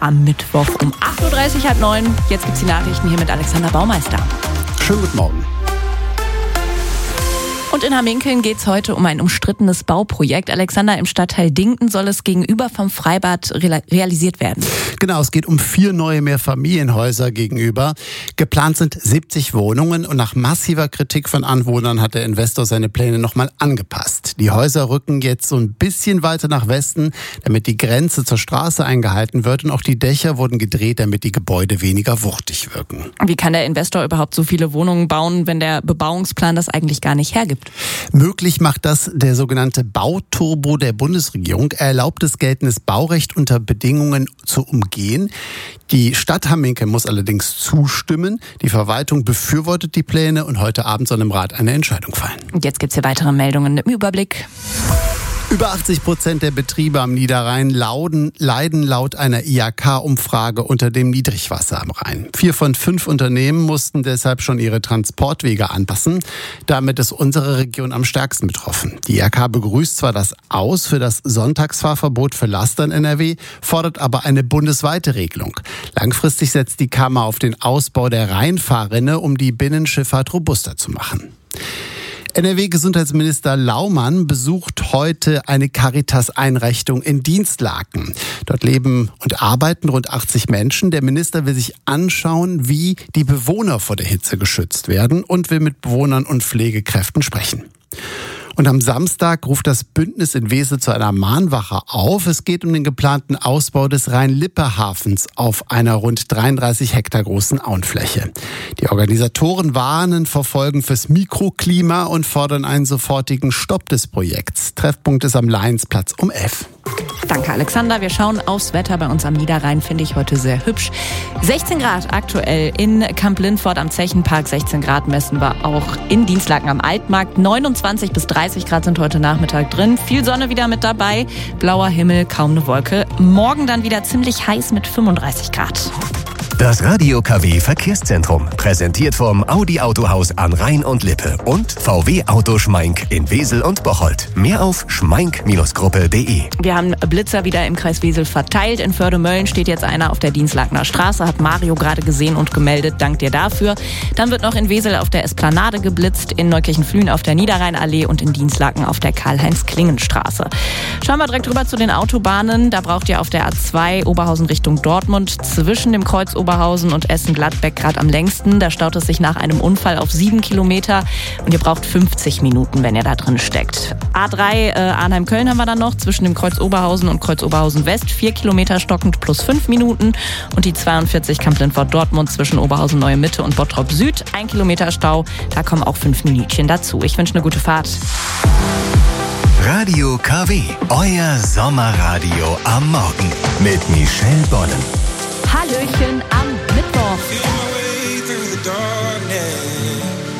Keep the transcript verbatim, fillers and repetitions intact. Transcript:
am Mittwoch um acht Uhr dreißig, halb neun. Jetzt gibt's die Nachrichten hier mit Alexander Baumeister. Schönen guten Morgen. Und in Hamminkeln geht es heute um ein umstrittenes Bauprojekt. Alexander, im Stadtteil Dinkten soll es gegenüber vom Freibad re- realisiert werden. Genau, es geht um vier neue Mehrfamilienhäuser gegenüber. Geplant sind siebzig Wohnungen und nach massiver Kritik von Anwohnern hat der Investor seine Pläne nochmal angepasst. Die Häuser rücken jetzt so ein bisschen weiter nach Westen, damit die Grenze zur Straße eingehalten wird, und auch die Dächer wurden gedreht, damit die Gebäude weniger wuchtig wirken. Wie kann der Investor überhaupt so viele Wohnungen bauen, wenn der Bebauungsplan das eigentlich gar nicht hergibt? Möglich macht das der sogenannte Bauturbo der Bundesregierung. Er erlaubt es, geltendes Baurecht unter Bedingungen zu umgehen. Die Stadt Hamminkeln muss allerdings zustimmen. Die Verwaltung befürwortet die Pläne und heute Abend soll im Rat eine Entscheidung fallen. Und jetzt gibt es hier weitere Meldungen im Überblick. Über achtzig Prozent der Betriebe am Niederrhein lauden, leiden laut einer I H K-Umfrage unter dem Niedrigwasser am Rhein. Vier von fünf Unternehmen mussten deshalb schon ihre Transportwege anpassen. Damit ist unsere Region am stärksten betroffen. Die I H K begrüßt zwar das Aus für das Sonntagsfahrverbot für Laster in N R W, fordert aber eine bundesweite Regelung. Langfristig setzt die Kammer auf den Ausbau der Rheinfahrrinne, um die Binnenschifffahrt robuster zu machen. N R W-Gesundheitsminister Laumann besucht heute eine Caritas-Einrichtung in Dinslaken. Dort leben und arbeiten rund achtzig Menschen. Der Minister will sich anschauen, wie die Bewohner vor der Hitze geschützt werden, und will mit Bewohnern und Pflegekräften sprechen. Und am Samstag ruft das Bündnis in Wesel zu einer Mahnwache auf. Es geht um den geplanten Ausbau des Rhein-Lippe-Hafens auf einer rund dreiunddreißig Hektar großen Auenfläche. Die Organisatoren warnen vor Folgen fürs Mikroklima und fordern einen sofortigen Stopp des Projekts. Treffpunkt ist am Lions-Platz um elf. Danke, Alexander. Wir schauen aufs Wetter bei uns am Niederrhein. Finde ich heute sehr hübsch. sechzehn Grad aktuell in Kamp-Lindfort am Zechenpark. sechzehn Grad messen wir auch in Dinslaken am Altmarkt. neunundzwanzig bis dreißig Grad sind heute Nachmittag drin. Viel Sonne wieder mit dabei. Blauer Himmel, kaum eine Wolke. Morgen dann wieder ziemlich heiß mit fünfunddreißig Grad. Das Radio K W Verkehrszentrum, präsentiert vom Audi Autohaus an Rhein und Lippe und V W Auto Schmeink in Wesel und Bocholt. Mehr auf schmeink Gruppe punkt de. Wir haben Blitzer wieder im Kreis Wesel verteilt. In Förde-Mölln steht jetzt einer auf der Dinslakener Straße, hat Mario gerade gesehen und gemeldet. Dank dir dafür. Dann wird noch in Wesel auf der Esplanade geblitzt, in Neukirchen-Flühen auf der Niederrheinallee und in Dinslaken auf der Karl-Heinz-Klingen-Straße. Schauen wir direkt rüber zu den Autobahnen. Da braucht ihr auf der A zwei Oberhausen Richtung Dortmund zwischen dem Kreuz Oberhausen und Essen-Gladbeck gerade am längsten. Da staut es sich nach einem Unfall auf sieben Kilometer und ihr braucht fünfzig Minuten, wenn ihr da drin steckt. A drei äh, Arnheim-Köln haben wir dann noch zwischen dem Kreuz Oberhausen und Kreuz Oberhausen West. vier Kilometer stockend plus fünf Minuten. Und die zweiundvierzig Kamp-Lindfort-Dortmund zwischen Oberhausen Neue Mitte und Bottrop Süd. ein Kilometer Stau, da kommen auch fünf Minütchen dazu. Ich wünsche eine gute Fahrt. Radio K W, euer Sommerradio am Morgen mit Michelle Bonnen. Hallöchen am Mittwoch.